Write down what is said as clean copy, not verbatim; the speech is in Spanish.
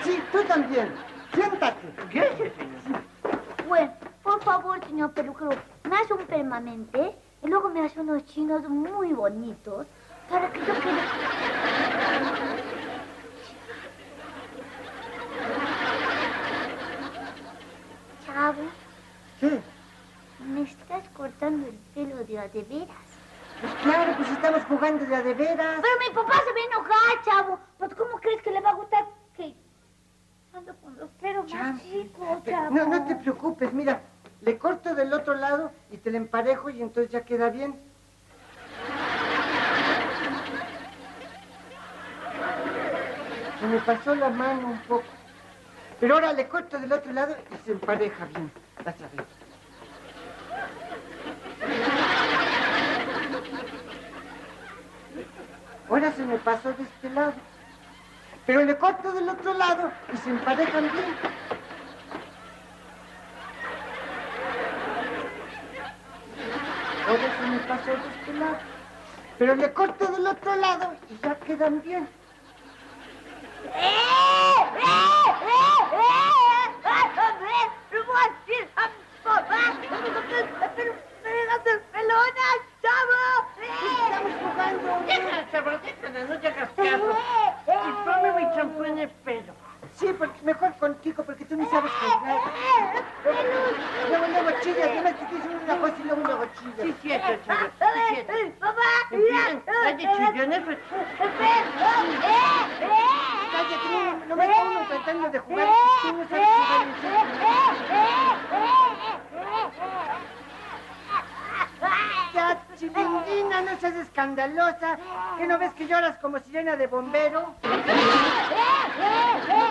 Sí, tú también. Siéntate. Gracias, señor. Bueno, por favor, señor peluquero, me hace un permanente y luego me hace unos chinos muy bonitos para que yo quede... Chavo. ¿Qué? ¿Me estás cortando el pelo de a de veras? Pues claro, pues estamos jugando de a de veras. Pero mi papá se va a enojar, chavo. Pues ¿cómo crees que le va a gustar que ando con los pelos más chicos, chavo? No te preocupes, mira, le corto del otro lado y te le emparejo y entonces ya queda bien. Se me pasó la mano un poco. Pero ahora le corto del otro lado y se empareja bien. Vas a ver. Ahora se me pasó de este lado. Pero le corto del otro lado y se emparejan bien. Ahora se me pasó de este lado. Pero le corto del otro lado y ya quedan bien. Estamos jugando. Deja, chavalita, no te hagas caso. Y ponme mi champú en el pelo. Sí, porque mejor contigo, porque tú no sabes jugar. Luego chillas, no me te dicen una cosa y luego chillas. Sí, cierto, chaval. Sí, cierto. Papá, Empiezan, hay de chillones, pues... Cállate, no me está uno tratando de jugar. Tú no sabes jugar en serio. Ya, chilindina, no seas escandalosa. ¿Que no ves que lloras como sirena de bombero?